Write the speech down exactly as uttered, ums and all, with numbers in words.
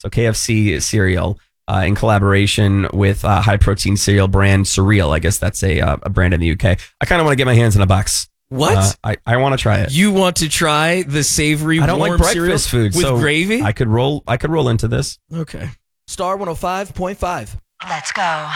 So K F C cereal uh, in collaboration with uh, high protein cereal brand Surreal. I guess that's a, uh, a brand in the U K. I kind of want to get my hands in a box. What? Uh, I, I want to try it. You want to try the savory I don't warm like breakfast cereal food with so gravy? I could roll. I could roll into this. Okay. Star one oh five point five. Let's go.